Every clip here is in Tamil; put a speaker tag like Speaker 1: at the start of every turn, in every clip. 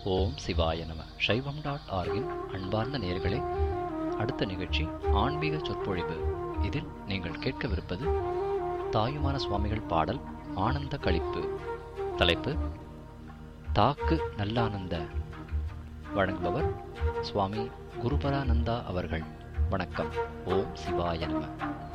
Speaker 1: ஓம் சிவாய நம. சைவம்.org-இன் அன்பார்ந்த நேயர்களே, அடுத்த நிகழ்ச்சி ஆன்மீக சொற்பொழிவு. இதில் நீங்கள் கேட்கவிருப்பது தாயுமான சுவாமிகள் பாடல் ஆனந்த களிப்பு. தலைப்பு தாக்கு நல்லானந்த. வழங்குபவர் சுவாமி குருபரானந்தா அவர்கள். வணக்கம். ஓம் சிவாய நம.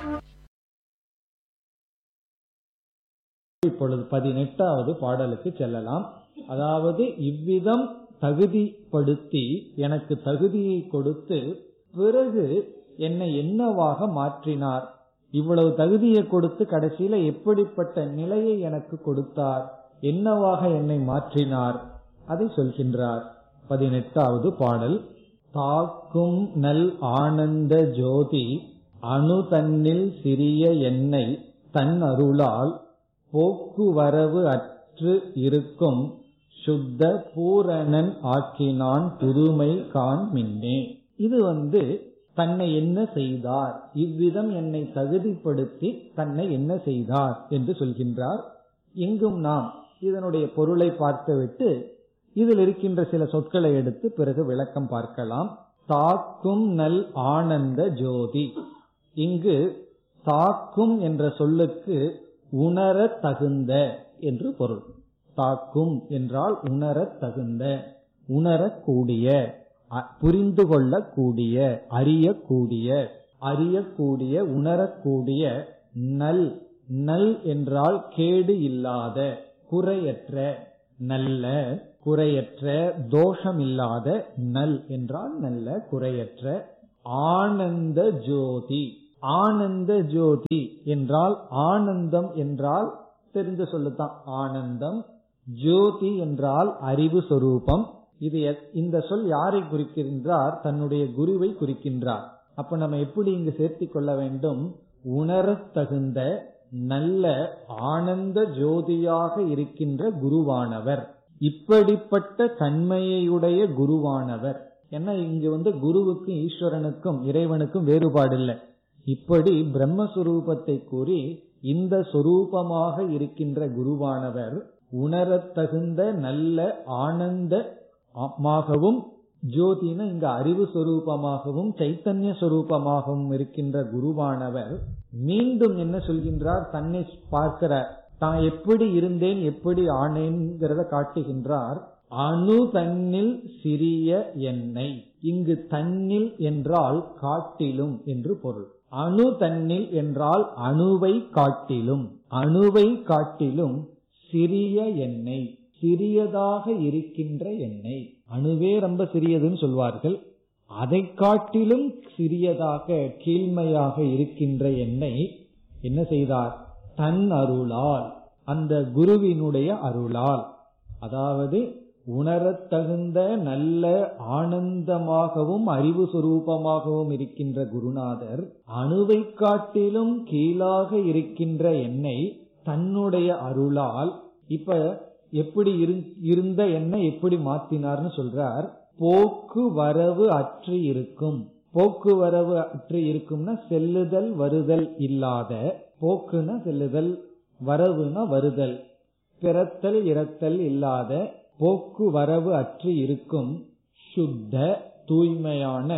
Speaker 2: இப்பொழுது 18வது பாடலுக்கு செல்லலாம். அதாவது இவ்விதம் தகுதிப்படுத்தி எனக்கு தகுதியை கொடுத்து பிறகு என்னை என்னவாக மாற்றினார், இவ்வளவு தகுதியை கொடுத்து கடைசியில எப்படிப்பட்ட நிலையை எனக்கு கொடுத்தார், என்னவாக என்னை மாற்றினார், அதை சொல்கின்றார். 18வது பாடல். தாக்கும் நல் ஆனந்த ஜோதி அணு தன்னில் சிறிய என்னை தன் அருளால் போக்குவரவு அற்று இருக்கும் சுத்த பூரணன் ஆக்கினான் புதுமை காண் மின்னே. இது தன்னை என்ன செய்தார், இவ்விதம் என்னை தகுதிப்படுத்தி தன்னை என்ன செய்தார் என்று சொல்கின்றார். எங்கும் நாம் இதனுடைய பொருளை பார்த்துவிட்டு இதில் இருக்கின்ற சில சொற்களை எடுத்து பிறகு விளக்கம் பார்க்கலாம். தாக்கும் நல் ஆனந்த ஜோதி. இங்கு தாக்கும் என்ற சொல்லுக்கு உணர தகுந்த என்று பொருள். தாக்கும் என்றால் உணர தகுந்த, உணரக்கூடிய, புரிந்து கொள்ளக்கூடிய, அறியக்கூடிய, அறியக்கூடிய, உணரக்கூடிய. நல், நல் என்றால் கேடு இல்லாத, குறையற்ற, நல்ல, குறையற்ற, தோஷம் இல்லாத. நல் என்றால் நல்ல, குறையற்ற. ஆனந்த ஜோதி. ஆனந்த ஜோதி என்றால் ஆனந்தம் என்றால் தெரிந்து சொல்லுதான் ஆனந்தம். ஜோதி என்றால் அறிவு சொரூபம். இது இந்த சொல் யாரை குறிக்கின்றார், தன்னுடைய குருவை குறிக்கின்றார். அப்ப நம்ம எப்படி இங்கு சேர்த்திக் கொள்ள வேண்டும், உணரத் தகுந்த நல்ல ஆனந்த ஜோதியாக இருக்கின்ற குருவானவர், இப்படிப்பட்ட தன்மையுடைய குருவானவர். ஏன்னா இங்கு குருவுக்கும் ஈஸ்வரனுக்கும் இறைவனுக்கும் வேறுபாடு இல்லை. இப்படி பிரம்மஸ்வரூபத்தை கூறி இந்த சொரூபமாக இருக்கின்ற குருவானவர் உணரத்தகுந்த நல்ல ஆனந்தமாகவும், ஜோதின இங்க அறிவு சொரூபமாகவும் சைத்தன்ய சொரூபமாகவும் இருக்கின்ற குருவானவர் மீண்டும் என்ன சொல்கின்றார், தன்னை பார்க்கிறார். தான் எப்படி இருந்தேன் எப்படி ஆனேன்கிறத காட்டுகின்றார். அணு தன்னில் சிறிய என்னை. இங்கு தன்னில் என்றால் காட்டிலும் என்று பொருள். அணு தன்னில் என்றால் அணுவை காட்டிலும், அணுவை காட்டிலும் சிறிய எண்ணெய், சிறியதாக இருக்கின்ற எண்ணெய். அணுவே ரொம்ப சிறியதுன்னு சொல்வார்கள், அதை காட்டிலும் சிறியதாக கீழ்மையாக இருக்கின்ற எண்ணெய் என்ன செய்தார், தன் அருளால், அந்த குருவினுடைய அருளால். அதாவது உணரத்தகுந்த நல்ல ஆனந்தமாகவும் அறிவு சுரூபமாகவும் இருக்கின்ற குருநாதர் அணுவை காட்டிலும் கீழாக இருக்கின்ற என்னை தன்னுடைய அருளால், இப்ப எப்படி இருந்த என்னை எப்படி மாற்றினார்னு சொல்றார். போக்குவரவு அற்று இருக்கும். போக்குவரவு அற்று இருக்கும்னா செல்லுதல் வருதல் இல்லாத. போக்குனா செல்லுதல், வரவுனா வருதல், பிறத்தல் இறத்தல் இல்லாத, போக்குவரவு அற்று இருக்கும் சுத்த தூய்மையான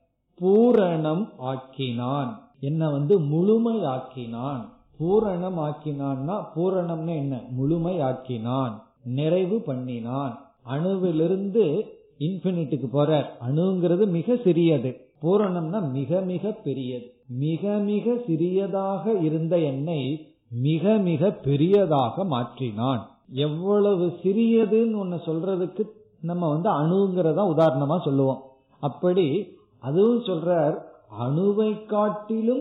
Speaker 2: பூரணம் ஆக்கினான். என்ன முழுமையாக்கினான். பூரணம் ஆக்கினான்னா, பூரணம்னா என்ன, முழுமையாக்கினான், நிறைவு பண்ணினான். அணுவிலிருந்து இன்பினிட்டுக்கு போறார். அணுங்கிறது மிக சிறியது, பூரணம்னா மிக மிக பெரியது. மிக மிக சிறியதாக இருந்த என்னை மிக மிக பெரியதாக மாற்றினான். எவ்வளவு சிறியதுன்னு ஒன்னு சொல்றதுக்கு நம்ம அணுங்கிறதா உதாரணமா சொல்லுவோம். அப்படி அதுவும் சொல்றார், அணுவை காட்டிலும்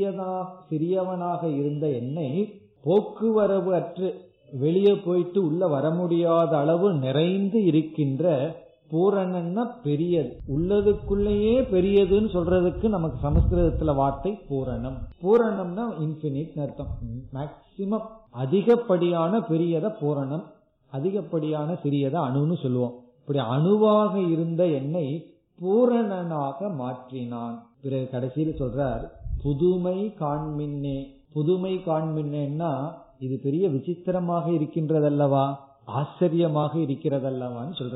Speaker 2: சிறியவனாக இருந்த என்னை போக்குவரவு அற்று வெளியே போயிட்டு உள்ள வர முடியாத அளவு நிறைந்து இருக்கின்ற பூரணன்னா பெரியது, உள்ளதுக்குள்ளேயே பெரியதுன்னு சொல்றதுக்கு நமக்கு சமஸ்கிருதத்துல வார்த்தை பூரணம். பூரணம்னா இன்பினிட் அர்த்தம். மேக்சிமம் அதிகப்படியான பெரியத பூரணம், அதிகப்படியான சிறியத அணுன்னு சொல்லுவோம். இப்படி அணுவாக இருந்த என்னை பூரணனாக மாற்றினான். பிறகு கடைசியில் சொல்றார், புதுமை காண்மின்னே. புதுமை காண்மின்னேன்னா இது பெரிய விசித்திரமாக இருக்கின்றதல்லவா, ஆச்சரியமாக இருக்கிறதல்லவான்னு சொல்றார்.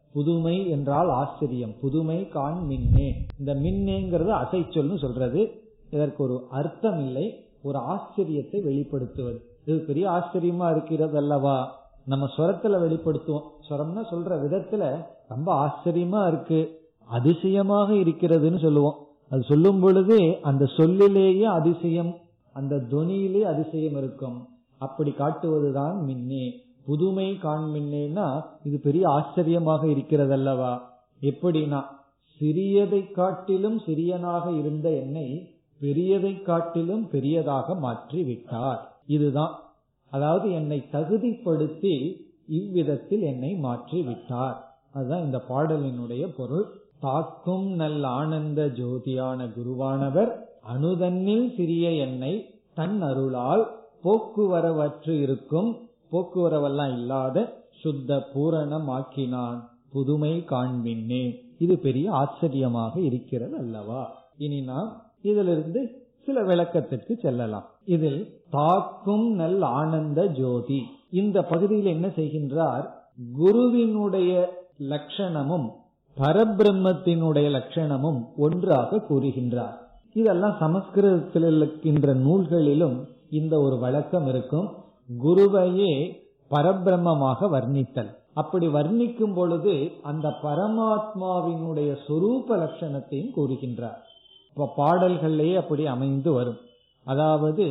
Speaker 2: புதுமை என்றால் ஆச்சரியம். புதுமை காண் மின்னே. இந்த மின்னேங்கிறது அசை சொல்னு சொல்றது. இதற்கு ஒரு அர்த்தம் இல்லை, ஒரு ஆச்சரியத்தை வெளிப்படுத்துவது. இது பெரிய ஆச்சரியமா இருக்கிறது அல்லவா? நம்ம ஸ்வரத்துல வெளிப்படுத்துவோம். ஸ்வரம்னா சொல்ற விதத்துல ரொம்ப ஆச்சரியமா இருக்கு, அதிசயமாக இருக்கிறதுன்னு சொல்லுவோம். அது சொல்லும் பொழுதே அந்த சொல்லிலேயே அதிசயம், அந்த தொனியிலே அதிசயம் இருக்கும். அப்படி காட்டுவதுதான் மின்னே. புதுமை காண் மின்னேன்னா இது பெரிய ஆச்சரியமாக இருக்கிறது அல்லவா? எப்படின்னா, சிறியதை காட்டிலும் சிறியனாக இருந்த என்னை பெரியதை காட்டிலும் பெரியதாக மாற்றி விட்டார். இதுதான், அதாவது என்னை தகுதிப்படுத்தி இவ்விதத்தில் என்னை மாற்றி விட்டார். அதுதான் இந்த பாடலினுடைய பொருள். தாக்கும் நல் ஆனந்த ஜோதியான குருவானவர் அணுதன்னில் சிறிய என்னை தன் அருளால் போக்குவரவற்று இருக்கும், போக்குவரவெல்லாம் இல்லாத சுத்த பூரணம் ஆக்கினான். புதுமை காண்பின்னே. இது பெரிய ஆச்சரியமாக இருக்கிறது அல்லவா? இனி நாம் இதிலிருந்து சில விளக்கத்திற்கு செல்லலாம். இதில் தாக்கும் நல் ஆனந்த ஜோதி இந்த பகுதியில் என்ன செய்கின்றார்? குருவினுடைய லட்சணமும் பரபிரம்மத்தினுடைய லட்சணமும் ஒன்றாக கூறுகின்றார். இதெல்லாம் சமஸ்கிருதத்தில் இருக்கின்ற நூல்களிலும் இந்த ஒரு வழக்கம் இருக்கும். குருவையே பரபிரம்மமாக வர்ணித்தல். அப்படி வர்ணிக்கும் பொழுது அந்த பரமாத்மாவினுடைய சொரூப லட்சணத்தையும் கூறுகின்றார். இப்ப பாடல்களிலேயே அப்படி அமைந்து வரும். அதாவது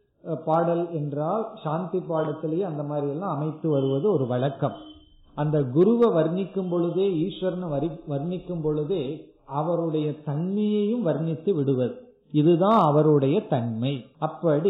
Speaker 2: பாடல் என்றால் சாந்தி பாடத்திலேயே அந்த மாதிரி எல்லாம் அமைத்து வருவது ஒரு வழக்கம். அந்த குருவை வர்ணிக்கும் பொழுதே, ஈஸ்வரனை வர்ணிக்கும் பொழுதே அவருடைய தன்மையையும் வர்ணித்து விடுவது. இதுதான் அவருடைய தன்மை. அப்படி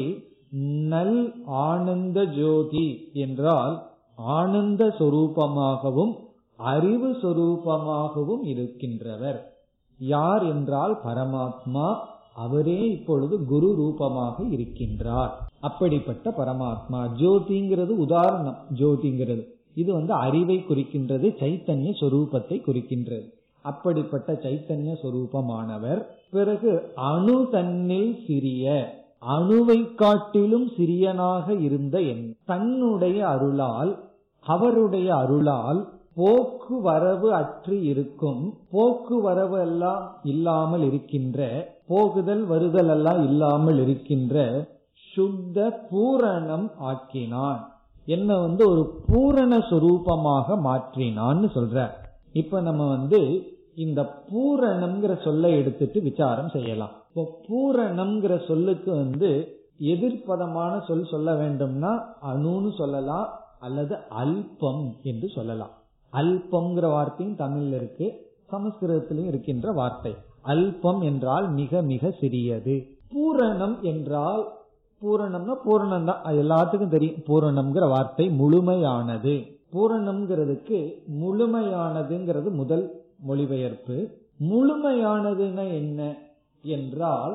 Speaker 2: நல் ஆனந்த ஜோதி என்றால் ஆனந்த சொரூபமாகவும் அறிவு சொரூபமாகவும் இருக்கின்றவர். யார் என்றால் பரமாத்மா. அவரே இப்பொழுது குரு ரூபமாக இருக்கின்றார். அப்படிப்பட்ட பரமாத்மா. ஜோதிங்கிறது உதாரணம். ஜோதிங்கிறது இது அறிவை குறிக்கின்றது, சைத்தன்ய சொரூபத்தை குறிக்கின்றது. அப்படிப்பட்ட சைத்தன்ய சொரூபமானவர். பிறகு அணு தன்னில் சிறிய, அணுவை காட்டிலும் சிறியனாக இருந்த தன்னுடைய அருளால், அவருடைய அருளால் போக்குவரவு அற்று இருக்கும், போக்குவரவு எல்லாம் இல்லாமல் இருக்கின்ற, போகுதல் வருதல் எல்லாம் இல்லாமல் இருக்கின்ற சுத்த பூரணம் ஆக்கினான். என்ன ஒரு பூரண சொரூபமாக மாற்றினான்னு சொல்ற. இப்ப நம்ம இந்த பூரணம்ங்கிற சொல்லை எடுத்துட்டு விசாரம் செய்யலாம். இப்போ பூரணம்ங்கிற சொல்லுக்கு எதிர்ப்பதமான சொல் சொல்ல வேண்டும்னா அணுன்னு சொல்லலாம், அல்லது அல்பம் என்று சொல்லலாம். அல்பம்ங்கிற வார்த்தையும் தமிழ்ல இருக்கு, சமஸ்கிருதத்திலும் இருக்கின்ற வார்த்தை. அல்பம் என்றால் மிக மிக சிறியது. பூரணம் என்றால், பூரணம்னா பூரணம் தான், எல்லாத்துக்கும் தெரியும். பூரணம்ங்கிற வார்த்தை முழுமையானது. பூரணம்ங்கிறதுக்கு முழுமையானதுங்கிறது முதல் மொழிபெயர்ப்பு. முழுமையானதுன்னா என்ன என்றால்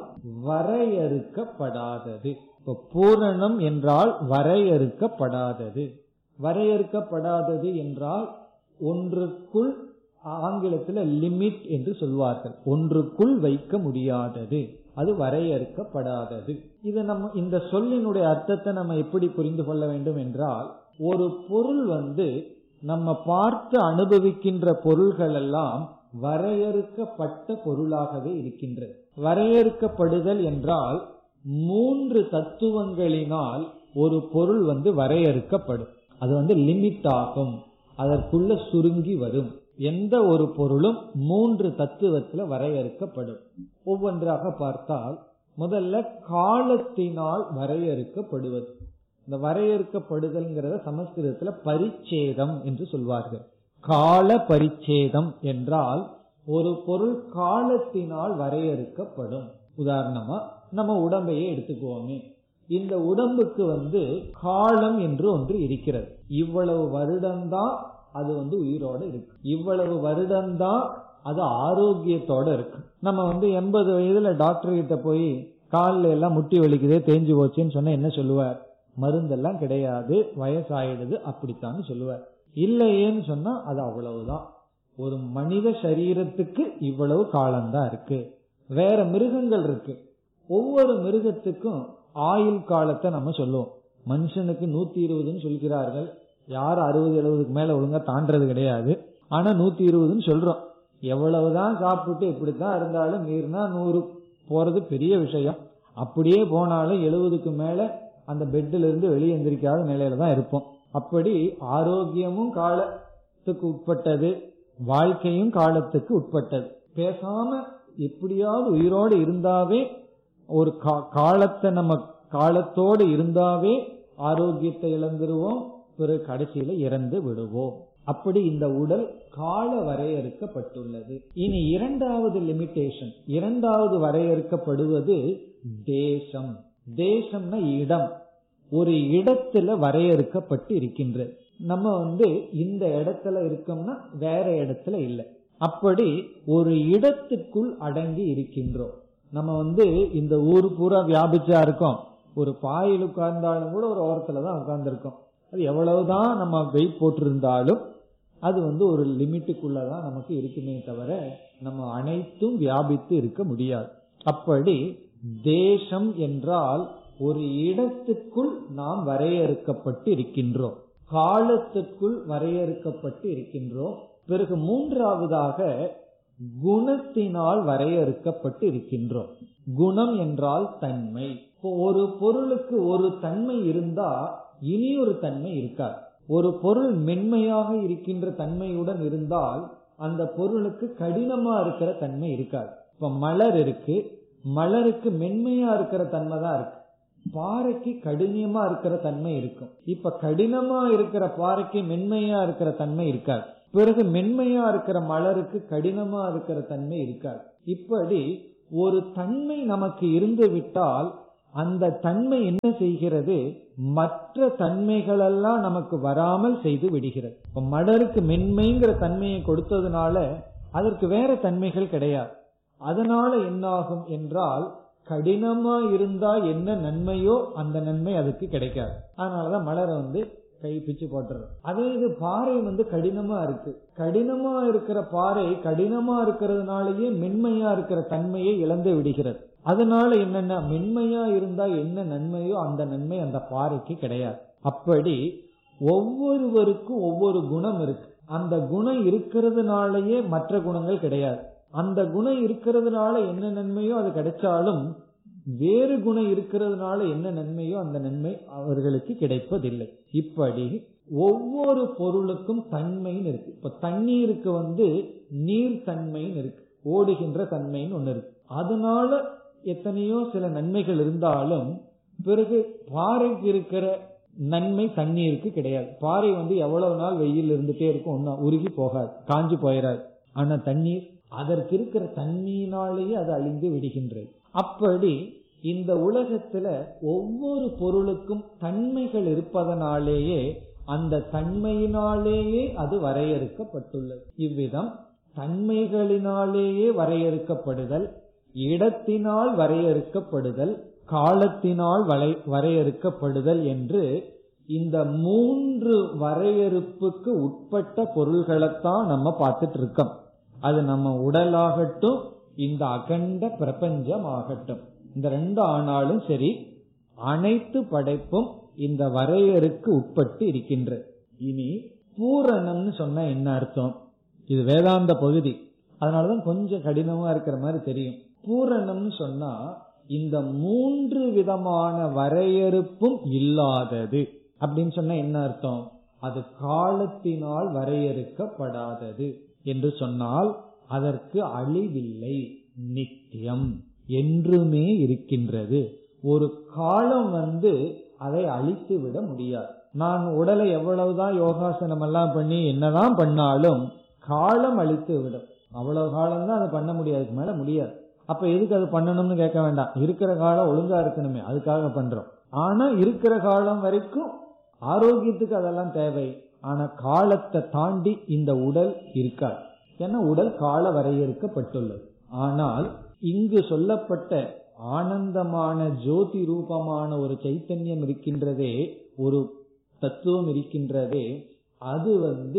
Speaker 2: வரையறுக்கப்படாதது. இப்ப பூரணம் என்றால் வரையறுக்கப்படாதது. வரையறுக்கப்படாதது என்றால் ஒன்றுக்குள், ஆங்கிலத்தில் லிமிட் என்று சொல்வார்கள், ஒன்றுக்குள் வைக்க முடியாதது, அது வரையறுக்கப்படாதது. இது நம்ம இந்த சொல்லினுடைய அர்த்தத்தை நம்ம எப்படி புரிந்து கொள்ள வேண்டும் என்றால், ஒரு பொருள் நம்ம பார்த்து அனுபவிக்கின்ற பொருள்கள் எல்லாம் வரையறுக்கப்பட்ட பொருளாகவே இருக்கின்றது. வரையறுக்கப்படுதல் என்றால் 3 தத்துவங்களினால் ஒரு பொருள் வரையறுக்கப்படும். அது லிமிட் ஆகும், அதற்குள்ள சுருங்கி வரும். எந்த ஒரு பொருளும் 3 தத்துவத்துல வரையறுக்கப்படும். ஒவ்வொன்றாக பார்த்தால், முதல்ல காலத்தினால் வரையறுக்கப்படுவது. இந்த வரையறுக்கப்படுதல்ங்கிறத சமஸ்கிருதத்துல பரிச்சேதம் என்று சொல்வார்கள். கால பரிச்சேதம் என்றால் ஒரு பொருள் காலத்தினால் வரையறுக்கப்படும். உதாரணமா நம்ம உடம்பையே எடுத்துக்குவோமே. இந்த உடம்புக்கு காலம் என்று ஒன்று இருக்கிறது. இவ்வளவு வருடம்தான் அது உயிரோட இருக்கு, இவ்வளவு வருடம்தான் அது ஆரோக்கியத்தோட இருக்கு. நம்ம 80 வயதுல டாக்டர் கிட்ட போய் காலில் எல்லாம் முட்டி வலிக்குதே, தேஞ்சு போச்சுன்னு சொன்னா என்ன சொல்லுவார்? மருந்தெல்லாம் கிடையாது, வயசாயிடுது, அப்படித்தான் சொல்லுவார். இல்லையேன்னு சொன்னா அது அவ்வளவுதான். ஒரு மனித சரீரத்துக்கு இவ்வளவு காலம்தான் இருக்கு. வேற மிருகங்கள் இருக்கு, ஒவ்வொரு மிருகத்துக்கும் ஆயுள் காலத்தை நம்ம சொல்லுவோம். மனுஷனுக்கு 120ன்னு சொல்கிறார்கள். யார் 60-70க்கு மேல ஒழுங்கா தாண்டது கிடையாது. ஆனா 120ன்னு சொல்றோம். எவ்வளவுதான் சாப்பிட்டு இப்படித்தான் இருந்தாலும் மீறினா 100 போறது பெரிய விஷயம். அப்படியே போனாலும் 70க்கு மேல அந்த பெட்ல இருந்து வெளியே எந்திரிக்காத நிலையில தான் இருப்போம். அப்படி ஆரோக்கியமும் காலத்துக்கு உட்பட்டது, வாழ்க்கையும் காலத்துக்கு உட்பட்டது. பேசாம எப்படியாவது உயிரோடு இருந்தாவே, ஒரு காலத்தை நம்ம காலத்தோடு இருந்தாவே ஆரோக்கியத்தை இழந்துருவோம், பிறகு கடைசியில இறந்து விடுவோம். அப்படி இந்த உடல் கால வரையறுக்கப்பட்டுள்ளது. இனி இரண்டாவது லிமிடேஷன், இரண்டாவது வரையறுக்கப்படுவது தேசம். தேசம்னா இடம், ஒரு இடத்துல வரையறுக்கப்பட்டு இருக்கின்றது. நம்ம இந்த இடத்துல இருக்கோம்னா வேற இடத்துல இல்லை. அப்படி ஒரு இடத்துக்குள் அடங்கி இருக்கின்றோம். நம்ம இந்த ஊர் பூரா வியாபிச்சா இருக்கோம். ஒரு பாயில் உட்கார்ந்தாலும் கூட ஒரு ஓரத்துலதான் உட்கார்ந்துருக்கோம். அது எவ்வளவுதான் நம்ம வெயிட் போட்டிருந்தாலும் அது ஒரு லிமிட்டுக்குள்ளதான் நமக்கு இருக்குமே தவிர நம்ம அனைத்தும் வியாபித்து இருக்க முடியாது. அப்படி தேசம் என்றால் ஒரு இடத்துக்குள் நாம் வரையறுக்கப்பட்டு இருக்கின்றோம், காலத்துக்குள் வரையறுக்கப்பட்டு இருக்கின்றோம். பிறகு மூன்றாவதாக குணத்தினால் வரையறுக்கப்பட்டு இருக்கின்றோம். குணம் என்றால் தன்மை. இப்போ ஒரு பொருளுக்கு ஒரு தன்மை இருந்தா இனி ஒரு தன்மை இருக்காது. ஒரு பொருள் மென்மையாக இருக்கின்ற தன்மையுடன் இருந்தால் அந்த பொருளுக்கு கடினமா இருக்கிற தன்மை இருக்காது. இப்ப மலர் இருக்கு, மலருக்கு மென்மையா இருக்கிற தன்மை தான் இருக்கு, பாறைக்கு கடினமா இருக்கிற தன்மை இருக்கும். இப்ப கடினமா இருக்கிற பாறைக்கு மென்மையா இருக்கிற தன்மை இருக்காது. பிறகு மென்மையா இருக்கிற மலருக்கு கடினமா இருக்கிற தன்மை இருக்காது. இப்படி ஒரு தன்மை நமக்கு இருந்து விட்டால் அந்த தன்மை என்ன செய்கிறது, மற்ற தன்மைகளெல்லாம் நமக்கு வராமல் செய்து விடுகிறது. இப்ப மலருக்கு மென்மைங்கிற தன்மையை கொடுத்ததுனால அதற்கு வேற தன்மைகள் கிடையாது. அதனால என்னாகும் என்றால் கடினமா இருந்தா என்ன நன்மையோ அந்த நன்மை அதுக்கு கிடைக்காது. அதனாலதான் மலரை கை பிச்சு போட்டுறது. அதே இது பாறை கடினமா இருக்கு, கடினமா இருக்கிற பாறை கடினமா இருக்கிறதுனாலயே மென்மையா இருக்கிற தன்மையை இழந்து விடுகிறது. அதனால என்னன்னா மென்மையா இருந்தா என்ன நன்மையோ அந்த நன்மை அந்த பாறைக்கு கிடையாது. அப்படி ஒவ்வொருவருக்கும் ஒவ்வொரு குணம் இருக்கு. அந்த குணம் இருக்கிறதுனாலயே மற்ற குணங்கள் கிடையாது. அந்த குணம் இருக்கிறதுனால என்ன நன்மையோ அது கிடைச்சாலும் வேறு குணம் இருக்கிறதுனால என்ன நன்மையோ அந்த நன்மை அவர்களுக்கு கிடைப்பதில்லை. இப்படி ஒவ்வொரு பொருளுக்கும் தன்மைன்னு இருக்கு. இப்ப தண்ணீருக்கு நீர் தன்மைன்னு இருக்கு, ஓடுகின்ற தன்மைன்னு ஒண்ணு இருக்கு. அதனால எத்தனையோ சில நன்மைகள் இருந்தாலும் பிறகு பாறைக்கு இருக்கிற நன்மை தண்ணீருக்கு கிடையாது. பாறை எவ்வளவு நாள் வெயில் இருந்துட்டே இருக்கும், ஒன்னும் உருகி போகாது, காஞ்சு போயிடாது. ஆனா தண்ணீர் அதற்கு இருக்கிற தண்ணீரினாலேயே அது அழிந்து விடுகின்றது. அப்படி இந்த உலகத்துல ஒவ்வொரு பொருளுக்கும் தன்மைகள் இருப்பதனாலேயே அந்த தன்மையினாலேயே அது வரையறுக்கப்பட்டுள்ளது. இவ்விதம் தன்மைகளினாலேயே வரையறுக்கப்படுதல், இடத்தினால் வரையறுக்கப்படுதல், காலத்தினால் வரையறுக்கப்படுதல் என்று இந்த மூன்று வரையறுப்புக்கு உட்பட்ட பொருள்களைத்தான் நம்ம பார்த்துட்டு இருக்கோம். அது நம்ம உடலாகட்டும், இந்த அகண்ட பிரபஞ்சம் ஆகட்டும், இந்த ரெண்டு ஆனாலும் சரி, அனைத்து படைப்பும் இந்த வரையறுக்கு உட்பட்டு இருக்கின்றது. இனி பூரணம்னு சொன்னா என்ன அர்த்தம்? இது வேதாந்த பகுதி, அதனாலதான் கொஞ்சம் கடினமா இருக்கிற மாதிரி தெரியும். பூரணம்னு சொன்னா இந்த மூன்று விதமான வரையறுப்பும் இல்லாதது அப்படின்னு சொன்னா என்ன அர்த்தம்? அது காலத்தினால் வரையறுக்கப்படாதது என்று சொன்னால் அதற்கு அழிவில்லை, நித்தியம், என்றுமே இருக்கின்றது. ஒரு காலம் அதை அழித்து விட முடியாது. நான் உடலை எவ்வளவுதான் யோகாசனம் எல்லாம் பண்ணி என்னதான் பண்ணாலும் காலம் அழித்து விடும். அவ்வளவு காலம் தான் அதை பண்ண முடியாது, மேல முடியாது. அப்ப எதுக்கு அது பண்ணணும்னு கேட்க வேண்டாம், இருக்கிற காலம் ஒழுங்கா இருக்கணுமே அதுக்காக பண்றோம். ஆனா இருக்கிற காலம் வரைக்கும் ஆரோக்கியத்துக்கு அதெல்லாம் தேவை. ஆனா காலத்தை தாண்டி இந்த உடல் இருக்காது. ஏன்னா உடல் கால வரையறுக்கப்பட்டுள்ளது. ஆனால் இங்கு சொல்லப்பட்ட ஆனந்தமான ஜோதி ரூபமான ஒரு சைத்தன்யம் இருக்கின்றதே, ஒரு தத்துவம் இருக்கின்றதே, அது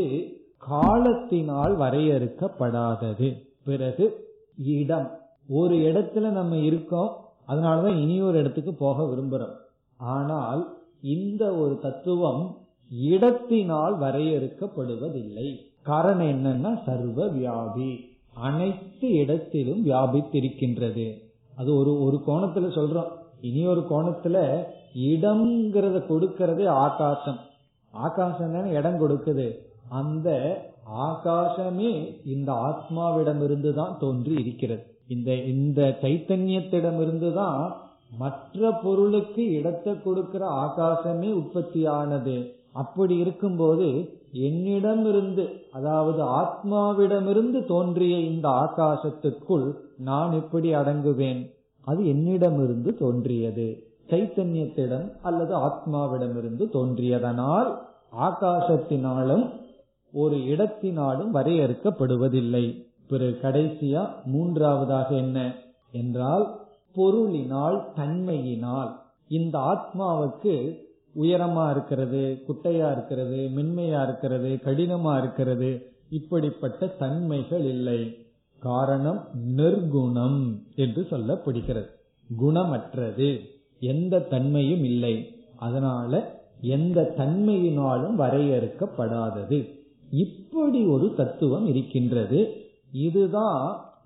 Speaker 2: காலத்தினால் வரையறுக்கப்படாதது. பிறகு இடம், ஒரு இடத்துல நம்ம இருக்கோம், அதனாலதான் இனி ஒரு இடத்துக்கு போக விரும்புறோம். ஆனால் இந்த ஒரு தத்துவம் இடத்தினால் வரையறுக்கப்படுவதில்லை. காரணம் என்னன்னா சர்வ வியாபி, அனைத்து இடத்திலும் வியாபித்திருக்கின்றது. அது ஒரு கோணத்துல சொல்றோம். இனி ஒரு கோணத்துல இடம்ங்கிறத கொடுக்கறதே ஆகாசம். ஆகாசம் தானே இடம் கொடுக்குது. அந்த ஆகாசமே இந்த ஆத்மாவிடமிருந்து தான் தோன்றி இருக்கிறது. இந்த சைத்தன்யத்திடமிருந்துதான் மற்ற பொருளுக்கு இடத்தை கொடுக்கிற ஆகாசமே உற்பத்தியானது. அப்படி இருக்கும்போது என்னிடமிருந்து, அதாவது ஆத்மாவிடமிருந்து தோன்றிய இந்த ஆகாசத்துக்குள் நான் எப்படி அடங்குவேன்? அது என்னிடமிருந்து தோன்றியது, சைத்தன்யத்திடம் அல்லது ஆத்மாவிடமிருந்து தோன்றியதனால் ஆகாசத்தினாலும் ஒரு இடத்தினாலும் வரையறுக்கப்படுவதில்லை. பிறகு கடைசியா மூன்றாவதாக என்ன என்றால் பொருளினால், தன்மையினால். இந்த ஆத்மாவுக்கு உயரமா இருக்கிறது, குட்டையா இருக்கிறது, மென்மையா இருக்கிறது, கடினமா இருக்கிறது, இப்படிப்பட்ட தன்மைகள் இல்லை. காரணம் நிர்குணம் என்று சொல்லப்படுகிறது. குணமற்றது, எந்த தன்மையும் இல்லை. அதனால எந்த தன்மையினாலும் வரையறுக்கப்படாதது. இப்படி ஒரு தத்துவம் இருக்கின்றது. இதுதான்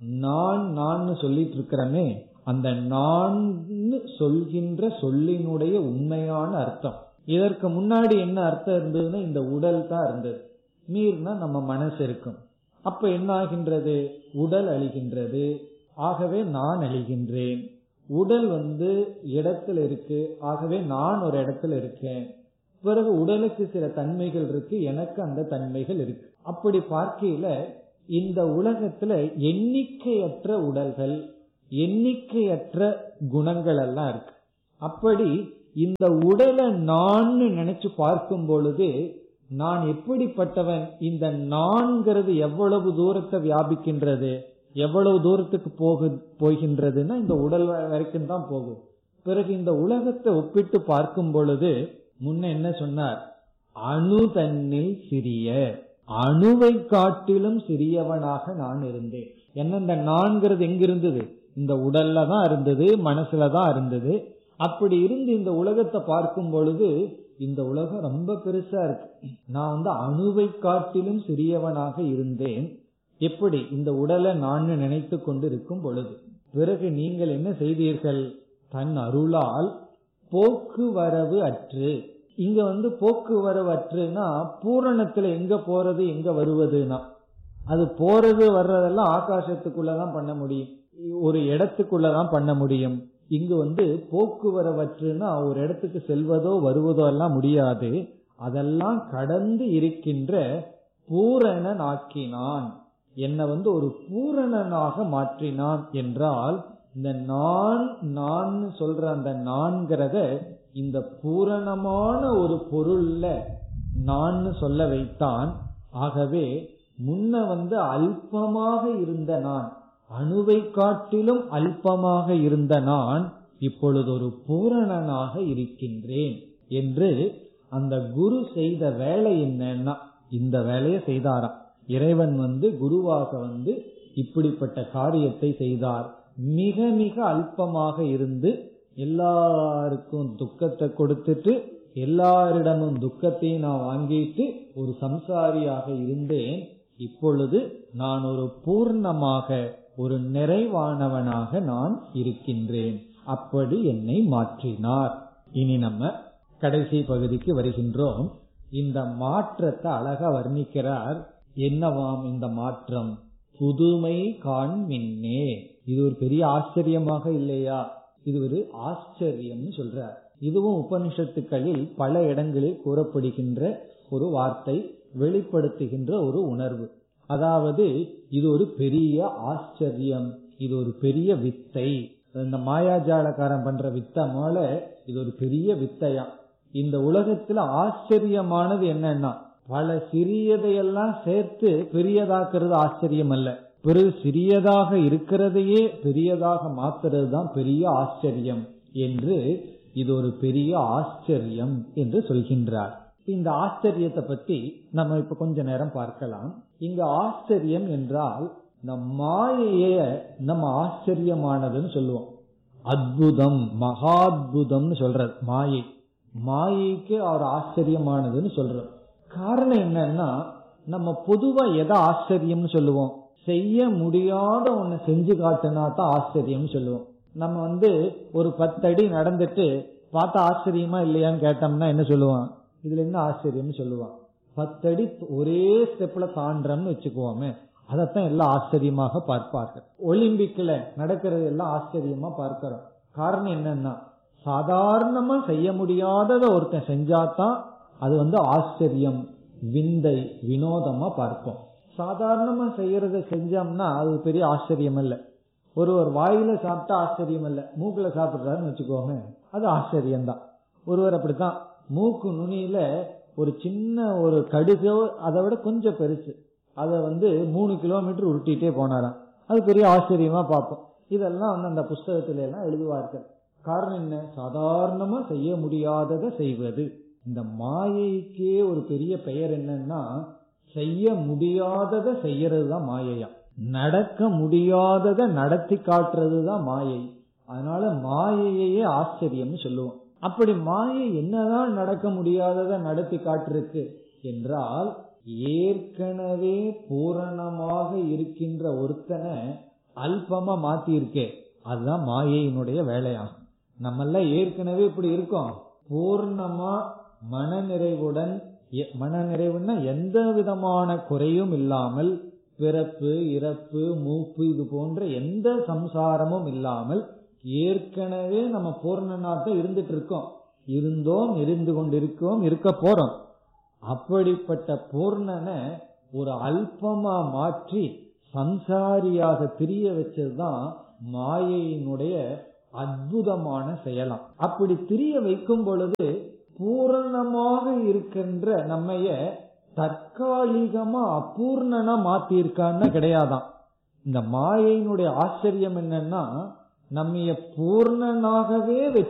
Speaker 2: நான் சொல்லிட்டு இருக்கிறமே, அந்த நான் சொல்கின்ற சொல்லினுடைய உண்மையான அர்த்தம். இதற்கு முன்னாடி என்ன அர்த்தம் இருந்ததுன்னா இந்த உடல் தான் இருந்தது. மீறினா நம்ம மனசு இருக்கும். அப்ப என்ன ஆகின்றது? உடல் அழிகின்றது. ஆகவே நான் அழிகின்றேன். உடல் இடத்துல இருக்கு, ஆகவே நான் ஒரு இடத்துல இருக்கேன். பிறகு உடலுக்கு சில தன்மைகள் இருக்கு, எனக்கு அந்த தன்மைகள் இருக்கு. அப்படி பார்க்கையில இந்த உலகத்துல எண்ணிக்கையற்ற உடல்கள், எண்ணிக்கையற்ற குணங்கள் எல்லாம் இருக்கு. அப்படி இந்த உடலை நான் நினைச்சு பார்க்கும் பொழுது நான் எப்படிப்பட்டவன், இந்த நான்கிறது எவ்வளவு தூரத்தை வியாபிக்கின்றது, எவ்வளவு தூரத்துக்கு போகின்றதுன்னா இந்த உடல் வரைக்கும் தான் போகுது. பிறகு இந்த உலகத்தை ஒப்பிட்டு பார்க்கும் பொழுது முன்ன என்ன சொன்னார்? அணு தன்னில் சிறிய, அணுவை காட்டிலும் சிறியவனாக நான் இருந்தேன். என்ன, இந்த நான்கிறது எங்க இருந்தது? இந்த உடல்ல தான் இருந்தது, மனசுலதான் இருந்தது. அப்படி இருந்து இந்த உலகத்தை பார்க்கும் பொழுது இந்த உலகம் ரொம்ப பெருசா இருக்கு. நான் அணுவை காட்டிலும் சிறியவனாக இருந்தேன். எப்படி? இந்த உடலை நான் நினைத்து கொண்டு இருக்கும் பொழுது. பிறகு நீங்கள் என்ன செய்தீர்கள்? தன் அருளால் போக்குவரவு அற்று. இங்க போக்குவரவு அற்றுனா பூரணத்துல எங்க போறது எங்க வருவதுனா, அது போறது வர்றதெல்லாம் ஆகாசத்துக்குள்ளதான் பண்ண முடியும், ஒரு இடத்துக்குள்ளதான் பண்ண முடியும். இங்கு போக்குவரவற்றுனா ஒரு இடத்துக்கு செல்வதோ வருவதோ எல்லாம் முடியாது. அதெல்லாம் கடந்து இருக்கின்ற பூரணன் ஆக்கினான். என்ன ஒரு பூரணனாக மாற்றினான் என்றால், இந்த நான் சொல்ற அந்த நான்கிறத இந்த பூரணமான ஒரு பொருள்ல நான் சொல்ல வைத்தான். ஆகவே முன்ன அல்பமாக இருந்த நான், அணுவை காட்டிலும் அல்பமாக இருந்த நான் இப்பொழுது ஒரு பூரணனாக இருக்கின்றேன் என்று அந்த குரு செய்த வேலை என்னன்னா இந்த வேலையை செய்தாராம். இறைவன் குருவாக இப்படிப்பட்ட காரியத்தை செய்தார். மிக மிக அல்பமாக இருந்து எல்லாருக்கும் துக்கத்தை கொடுத்துட்டு எல்லாரிடமும் துக்கத்தையும் நான் வாங்கிட்டு ஒரு சம்சாரியாக இருந்தேன். இப்பொழுது நான் ஒரு பூர்ணமாக, ஒரு நிறைவானவனாக நான் இருக்கின்றேன். அப்படி என்னை மாற்றினார். இனி நம்ம கடைசி பகுதிக்கு வருகின்றோம். இந்த மாற்றத்தை அழகா வர்ணிக்கிறார். என்னவாம் இந்த மாற்றம்? புதுமை காண்மின்னே. இது ஒரு பெரிய ஆச்சரியமாக இல்லையா? இது ஒரு ஆச்சரியம்னு சொல்றார். இதுவும் உபனிஷத்துக்களில் பல இடங்களில் கூறப்படுகின்ற ஒரு வார்த்தை, வெளிப்படுத்துகின்ற ஒரு உணர்வு. அதாவது இது ஒரு பெரிய ஆச்சரியம், இது ஒரு பெரிய வித்தை. இந்த மாயாஜாலக்காரன் பண்ற வித்தை போல இது ஒரு பெரிய வித்தையா. இந்த உலகத்துல ஆச்சரியமானது என்னன்னா, பல சிறியதையெல்லாம் சேர்த்து பெரியதாக்குறது ஆச்சரியம் அல்ல. பிறகு சிறியதாக இருக்கிறதையே பெரியதாக மாத்துறது தான் பெரிய ஆச்சரியம் என்று, இது ஒரு பெரிய ஆச்சரியம் என்று சொல்கின்றார். இந்த ஆச்சரியத்தை பத்தி நம்ம இப்ப கொஞ்ச நேரம் பார்க்கலாம். இங்க ஆச்சரியம் என்றால் இந்த மாயைய நம்ம ஆச்சரியமானதுன்னு சொல்லுவோம். அத்புதம், மகாத்புதம்னு சொல்றது மாயை. மாயைக்கு அவர் ஆச்சரியமானதுன்னு சொல்றோம். காரணம் என்னன்னா, நம்ம பொதுவா எதை ஆச்சரியம்னு சொல்லுவோம்? செய்ய முடியாத ஒண்ணு செஞ்சு காட்டுனா தான் ஆச்சரியம் சொல்லுவோம். நம்ம ஒரு 10 அடி நடந்துட்டு பார்த்தா ஆச்சரியமா இல்லையான்னு கேட்டோம்னா என்ன சொல்லுவான்? இதுல என்ன ஆச்சரியம் சொல்லுவான்? 10 அடி ஒரே ஸ்டெப்ல தாண்டறோம்னு வச்சுக்குவோமே, அதத்தான் எல்லாம் ஆச்சரியமாக பார்ப்பார்கள். ஒலிம்பிக்ல நடக்கிறது எல்லாம் ஆச்சரியமா பார்க்கிறோம். காரணம் என்னன்னா, சாதாரணமா செய்ய முடியாதத ஒருத்தன் செஞ்சாதான் அது ஆச்சரியம், விந்தை, வினோதமா பார்ப்போம். சாதாரணமா செய்யறத செஞ்சோம்னா அது பெரிய ஆச்சரியம் இல்ல. ஒருவர் வாயில சாப்பிட்டா ஆச்சரியம் இல்ல, மூக்குல சாப்பிடுறாருன்னு வச்சுக்கோங்க, அது ஆச்சரியம்தான். ஒருவர் அப்படித்தான் மூக்கு நுனியில ஒரு சின்ன ஒரு கடுகோ அதை விட கொஞ்சம் பெருசு, அதை 3 கிலோமீட்டர் உருட்டிட்டே போனாராம். அது பெரிய ஆச்சரியமா பார்ப்போம். இதெல்லாம் அந்த புஸ்தகத்தில எல்லாம் எழுதுவார்கள். காரணம் என்ன? சாதாரணமா செய்ய முடியாததை செய்வது. இந்த மாயைக்கே ஒரு பெரிய பெயர் என்னன்னா, செய்ய முடியாததை செய்யறது தான் மாயையா. நடக்க முடியாததை நடத்தி காட்டுறது தான் மாயை. அதனால மாயையே ஆச்சரியம்னு சொல்லுவோம். அப்படி மாயை என்னதான் நடக்க முடியாததை நடத்தி காட்டிருக்கு என்றால், ஏற்கனவே பூரணமாக இருக்கின்ற ஒருத்தனை அல்பமா மாத்தி இருக்கே, அதுதான் மாயையினுடைய வேலையாகும். நம்மள ஏற்கனவே இப்படி இருக்கோம், பூர்ணமா மனநிறைவுடன், மனநிறைவுன்னா எந்த விதமான குறையும் இல்லாமல், பிறப்பு இறப்பு மூப்பு இது போன்ற எந்த சம்சாரமும் இல்லாமல் ஏற்கனவே நம்ம பூர்ணனாக இருந்துட்டு இருக்கோம், இருந்தோம், இருந்து கொண்டிருக்கோம், இருக்க போறோம். அப்படிப்பட்ட பூர்ணனை ஒரு அல்பமா மாற்றி சம்சாரியாக திரிய வச்சதுதான் மாயையினுடைய அற்புதமான செயலாம். அப்படி திரிய வைக்கும் பொழுது பூரணமாக இருக்கின்ற நம்மைய தற்காலிகமா அபூர்ணனா மாத்திருக்கான்னு கிடையாதான். இந்த மாயையினுடைய ஆச்சரியம் என்னன்னா, நம்மைய பூர்ணனாகவே